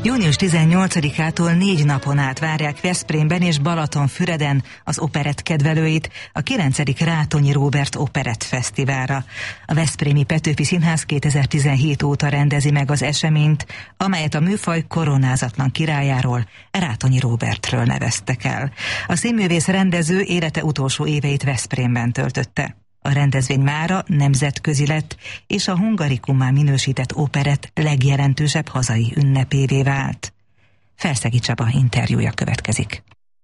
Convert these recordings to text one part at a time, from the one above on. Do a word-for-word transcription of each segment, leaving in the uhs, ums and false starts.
június tizennyolcadikától négy napon át várják Veszprémben és Balatonfüreden az operett kedvelőit a kilencedik Rátonyi Róbert Operett Fesztiválra. A Veszprémi Petőfi Színház kétezer-tizenhét óta rendezi meg az eseményt, amelyet a műfaj koronázatlan királyáról, Rátonyi Róbertről neveztek el. A színművész rendező élete utolsó éveit Veszprémben töltötte. A rendezvény mára nemzetközi lett, és a Hungaricummá minősített operett legjelentősebb hazai ünnepévé vált. Felszegi Csaba interjúja következik.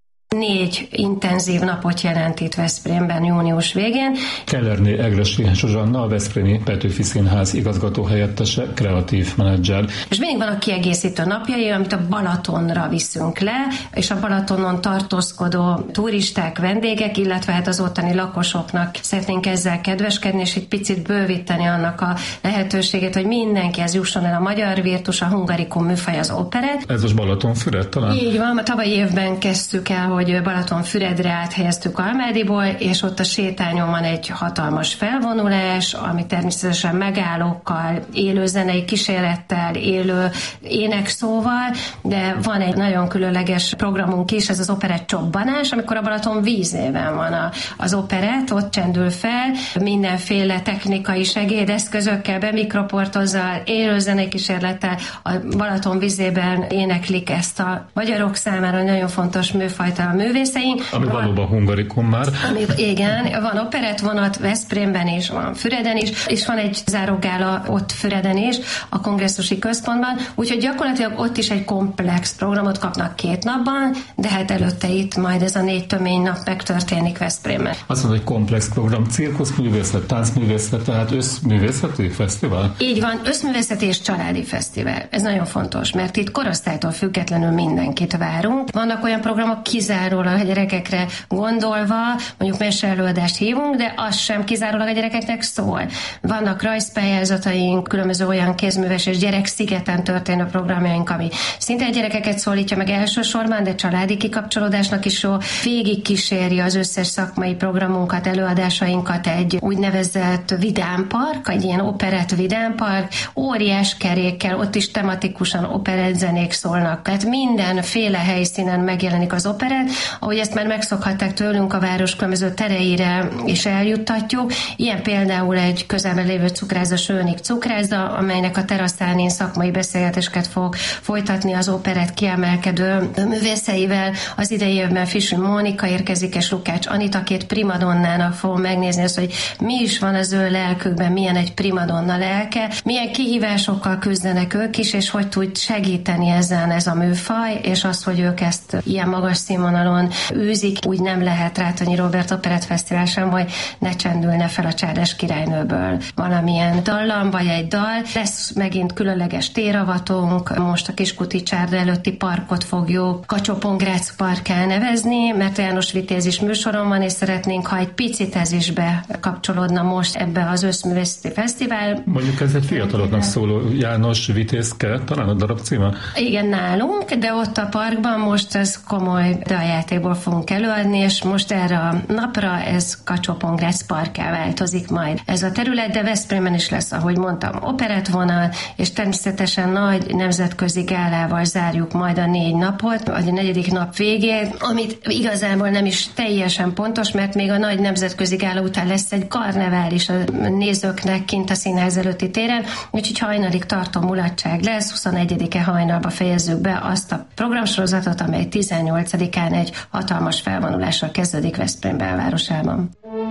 Négy intenzív napot jelent itt Veszprémben június végén. Kellerné Egressy Zsuzsanna, a Veszprémi Petőfi Színház igazgató helyettese, kreatív menedzser. És mindig van a kiegészítő napjai, amit a Balatonra viszünk le, és a Balatonon tartózkodó turisták, vendégek, illetve hát az ottani lakosoknak szeretnénk ezzel kedveskedni, és egy picit bővíteni annak a lehetőséget, hogy mindenkihez jusson el a magyar virtus, a Hungaricum műfaj, az operett. Ez most Balatonfüred talán? Így van, a tavalyi évben kezdtük el, hogy Balatonfüredre áthelyeztük Almádiból, és ott a sétányon van egy hatalmas felvonulás, ami természetesen megállókkal, élő zenei kísérettel, élő énekszóval, de van egy nagyon különleges programunk is, ez az operett csobbanás, amikor a Balaton vízében van a, az operett, ott csendül fel, mindenféle technikai segédeszközökkel, bemikroportozzal, élő zenei kísérlettel a Balaton vízében éneklik ezt a magyarok számára nagyon fontos műfajt a művészeink. Ami van, valóban Hungaricum már. Ami, igen, van operett vonat Veszprémben is, van Füreden is, és van egy zárógála ott Füreden is, a kongresszusi központban, úgyhogy gyakorlatilag ott is egy komplex programot kapnak két napban, de hát előtte itt majd ez a négy tömény nap megtörténik Veszprémben. Azt mondod, hogy komplex program, cirkuszművészet, táncművészet, tehát összművészeti fesztivál? Így van, összművészeti és családi fesztivál. Ez nagyon fontos, mert itt korosztálytól függetlenül mindenkit várunk. Vannak olyan programok, kizárólag a gyerekekre gondolva, mondjuk meseelőadást hívunk, de az sem kizárólag a gyerekeknek szól. Vannak rajzpályázataink, különböző olyan kézműves és gyerekszigeten történő programjaink, ami szinte a gyerekeket szólítja meg elsősorban, de családi kikapcsolódásnak is jó. Végig kíséri az összes szakmai programunkat, előadásainkat egy úgynevezett vidámpark, egy ilyen operett vidámpark, óriás kerékkel, ott is tematikusan operett zenék szólnak. Tehát mindenféle helyszínen megjelenik az operett, ahogy ezt már megszokhatták tőlünk, a város különböző tereire is eljuttatjuk. Ilyen például egy közelben lévő cukrászda, Sőnik cukrászda, amelynek a teraszán én szakmai beszélgetéseket fog folytatni az operett kiemelkedő művészeivel. Az idei évben Fisű Mónika érkezik, és Lukács Anita, két primadonnának fogom megnézni azt, hogy mi is van az ő lelkükben, milyen egy primadonna lelke, milyen kihívásokkal küzdenek ők is, és hogy tud segíteni ezen ez a műfaj, és az, hogy ők ezt ilyen magas színvonalon űzik, úgy nem lehet Rátonyi Róbert Operett Fesztivál sem, hogy ne csendülne fel a Csárdás királynőből valamilyen dallam, vagy egy dal. Lesz megint különleges téravatunk, most a Kiskuti csárda előtti parkot fogjuk Kacsó-Pongrác parkká nevezni, mert János Vitéz is műsoron van, és szeretnénk, ha egy picit ez is bekapcsolódna most ebbe az összművészeti fesztivál. Mondjuk ez egy fiataloknak szóló János Vitéz keret, talán a darab címe? Igen, nálunk, de ott a parkban most ez komoly daljátékból fogunk előadni, és most erre a napra ez Kacsó-Pongrác parkká változik majd. Ez a terület, de Veszprémben is lesz, ahogy mondtam, operettvonal, és természetesen nagy nemzetközi gálával zárjuk majd a négy napot, vagy a negyedik nap végén, amit igazából nem is teljesen pontos, mert még a nagy nemzetközi gála után lesz egy karnevál is a nézőknek kint a színház előtti téren, úgyhogy hajnalig tartó mulatság lesz, huszonegyedike hajnalba fejezzük be azt a programsorozatot, amely tizennyolcadikán egy hatalmas felvonulással kezdődik Veszprém belvárosában.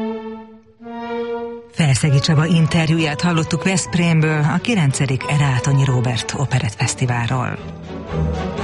Felszegi Csaba interjúját hallottuk Veszprémből, a kilencedik Rátonyi Róbert Operett Fesztiválról.